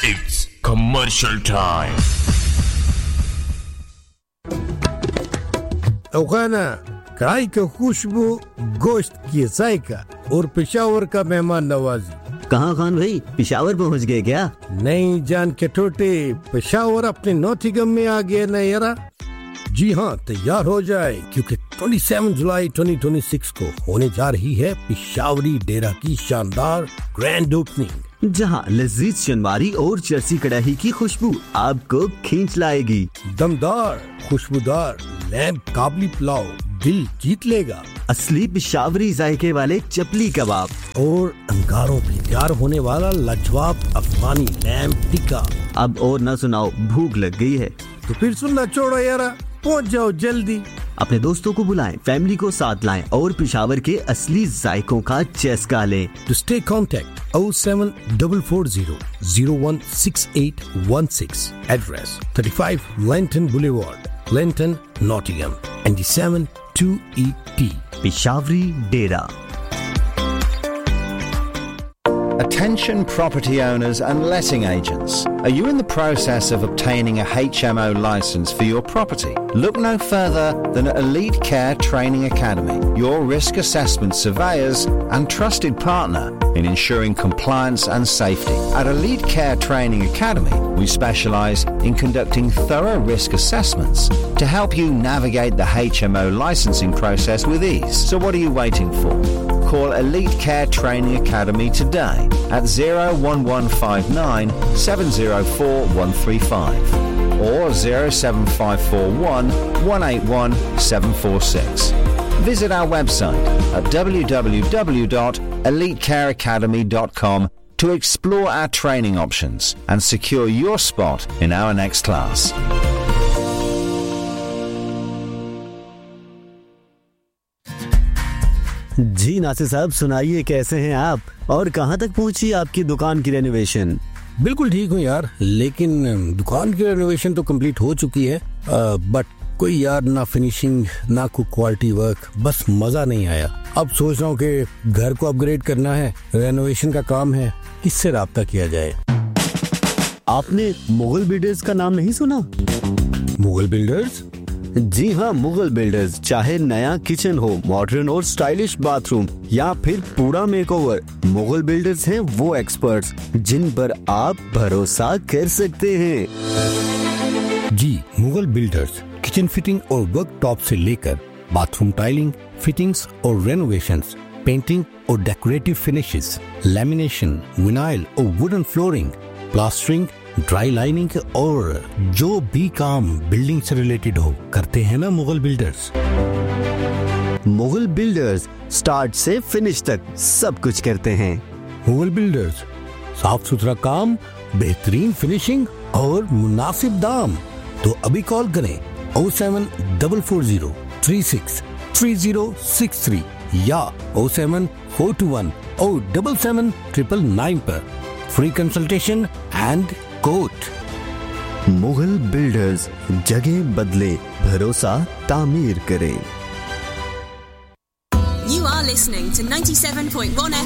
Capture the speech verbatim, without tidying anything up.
It's commercial time. औखाना कढ़ाई की खुशबू, गोश्त की जायका और पेशावर का मेहमान नवाजी। कहाँ खान भाई, पेशावर पहुँच गए क्या? नहीं जान के टोटे, पेशावर अपने नौथिगम में आ गए ना यारा। जी हाँ, तैयार हो जाए क्योंकि सत्ताईस जुलाई दो हज़ार छब्बीस को होने जा रही है पेशावरी डेरा की शानदार ग्रैंड ओपनिंग, जहाँ लजीज शनवारी और चरसी कढ़ाई की खुशबू आपको खींच लाएगी। दमदार खुशबूदार लैम्प काबली पुलाव दिल जीत लेगा। असली पेशावरी जायके वाले चपली कबाब और अंगारों पे तैयार होने वाला लाजवाब अफगानी लैम्प टिक्का। अब और न सुनाओ, भूख लग गई है तो फिर सुनना छोड़ो यारा, पहुंच जाओ जल्दी। अपने दोस्तों को बुलाएं, फैमिली को साथ लाएं और पेशावर के असली जायकों का चस्का लें। To stay contact oh seven four four zero zero one six eight one six. Address thirty-five Lenton Boulevard, Lenton, Nottingham, N D seven two E T. Peshawari Dera. Attention property owners and letting agents. Are you in the process of obtaining a H M O license for your property? Look no further than Elite Care Training Academy, your risk assessment surveyors and trusted partner in ensuring compliance and safety. At Elite Care Training Academy, we specialise in conducting thorough risk assessments to help you navigate the H M O licensing process with ease. So what are you waiting for? Call Elite Care Training Academy today at zero one one five nine seven zero four one three five or zero seven five four one one eight one seven four six. Visit our website at w w w dot elite care academy dot com to explore our training options and secure your spot in our next class. जी नासिर साहब, सुनाइए कैसे हैं आप और कहां तक पहुंची आपकी दुकान की रेनोवेशन? बिल्कुल ठीक हूँ यार, लेकिन दुकान की रेनोवेशन तो कंप्लीट हो चुकी है, बट कोई यार ना फिनिशिंग ना कोई क्वालिटी वर्क, बस मजा नहीं आया। अब सोच रहा हूँ कि घर को अपग्रेड करना है, रेनोवेशन का काम है, किससे राब्ता किया जाए। आपने मुगल बिल्डर्स का नाम नहीं सुना? मुगल बिल्डर्स? जी हाँ, मुगल बिल्डर्स। चाहे नया किचन हो, मॉडर्न और स्टाइलिश बाथरूम या फिर पूरा मेकओवर, मुगल बिल्डर्स हैं वो एक्सपर्ट्स जिन पर आप भरोसा कर सकते हैं। जी, मुगल बिल्डर्स किचन फिटिंग और वर्क टॉप से लेकर बाथरूम टाइलिंग, फिटिंग्स और रेनोवेशंस, पेंटिंग और डेकोरेटिव फिनिशेस, लैमिनेशन, विनाइल और wooden flooring, plastering, dry lining और जो भी काम बिल्डिंग से रिलेटेड हो करते हैं ना Mughal builders. Mughal builders start से फिनिश तक सब कुछ करते हैं। मुगल बिल्डर्स, साफ सुथरा काम, बेहतरीन फिनिशिंग और मुनासिब दाम। तो अभी कॉल करें oh seven four four zero three six three zero six three या oh seven four two one oh seven seven nine nine nine पर free consultation and quote. Mughal builders, जगह बदले, भरोसा तामीर करें। You are listening to ninety-seven point one